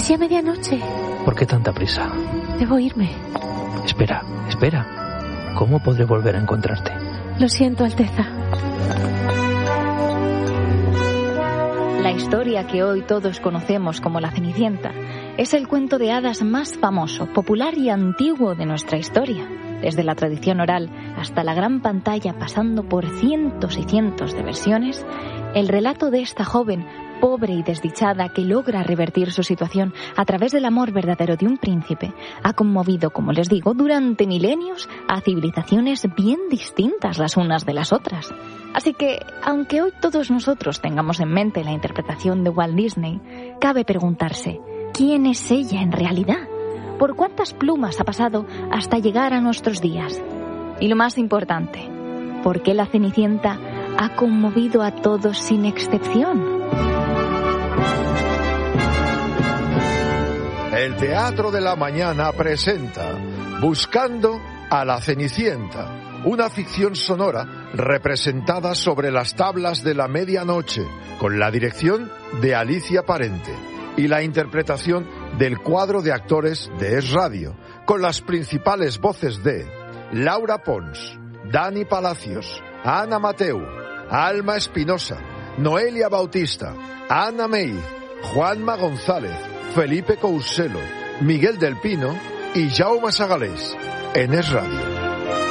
Es ya medianoche. ¿Por qué tanta prisa? Debo irme. Espera. ¿Cómo podré volver a encontrarte? Lo siento, Alteza. La historia que hoy todos conocemos como La Cenicienta es el cuento de hadas más famoso, popular y antiguo de nuestra historia. Desde la tradición oral hasta la gran pantalla, pasando por cientos y cientos de versiones, el relato de esta joven, pobre y desdichada, que logra revertir su situación a través del amor verdadero de un príncipe, ha conmovido, como les digo, durante milenios a civilizaciones bien distintas las unas de las otras. Así que, aunque hoy todos nosotros tengamos en mente la interpretación de Walt Disney, cabe preguntarse, ¿quién es ella en realidad? ¿Por cuántas plumas ha pasado hasta llegar a nuestros días? Y lo más importante, ¿por qué la Cenicienta ha conmovido a todos sin excepción? El Teatro de la Mañana presenta Buscando a la Cenicienta, una ficción sonora representada sobre las tablas de la medianoche, con la dirección de Alicia Parente y la interpretación del cuadro de actores de Es Radio, con las principales voces de Laura Pons, Dani Palacios, Ana Mateu, Alma Espinosa, Noelia Bautista, Ana Mey, Juanma González, Felipe Couselo, Miguel del Pino y Jaume Sagalés, en Es Radio.